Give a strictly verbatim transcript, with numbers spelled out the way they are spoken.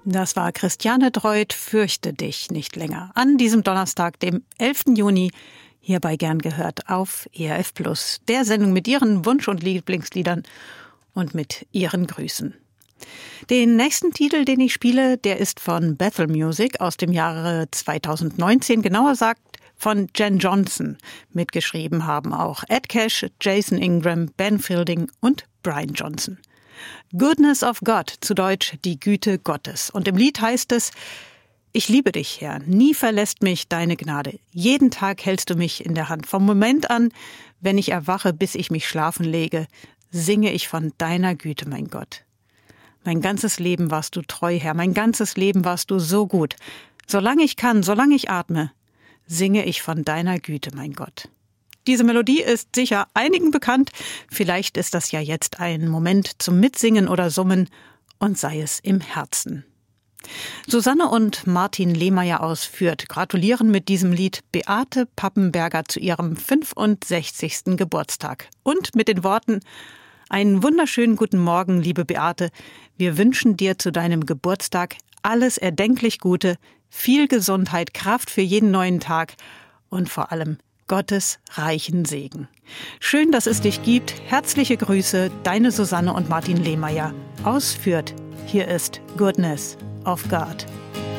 Das war Christiane Dreuth, Fürchte dich nicht länger. An diesem Donnerstag, dem elften Juni, hierbei gern gehört auf E R F Plus, der Sendung mit Ihren Wunsch- und Lieblingsliedern und mit Ihren Grüßen. Den nächsten Titel, den ich spiele, der ist von Bethel Music aus dem Jahre zweitausendneunzehn, genauer gesagt von Jen Johnson. Mitgeschrieben haben auch Ed Cash, Jason Ingram, Ben Fielding und Brian Johnson. Goodness of God, zu Deutsch die Güte Gottes. Und im Lied heißt es: Ich liebe dich, Herr, nie verlässt mich deine Gnade. Jeden Tag hältst du mich in der Hand. Vom Moment an, wenn ich erwache, bis ich mich schlafen lege, singe ich von deiner Güte, mein Gott. Mein ganzes Leben warst du treu, Herr, mein ganzes Leben warst du so gut. Solange ich kann, solange ich atme, singe ich von deiner Güte, mein Gott. Diese Melodie ist sicher einigen bekannt. Vielleicht ist das ja jetzt ein Moment zum Mitsingen oder Summen, und sei es im Herzen. Susanne und Martin Lehmeier aus Fürth gratulieren mit diesem Lied Beate Pappenberger zu ihrem fünfundsechzigsten Geburtstag. Und mit den Worten: Einen wunderschönen guten Morgen, liebe Beate. Wir wünschen dir zu deinem Geburtstag alles erdenklich Gute, viel Gesundheit, Kraft für jeden neuen Tag und vor allem Gottes reichen Segen. Schön, dass es dich gibt. Herzliche Grüße, deine Susanne und Martin Lehmeier aus Fürth. Hier ist Goodness of God.